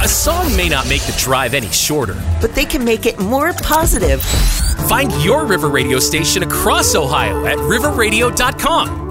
A song may not make the drive any shorter, but they can make it more positive. Find your River Radio station across Ohio at riverradio.com.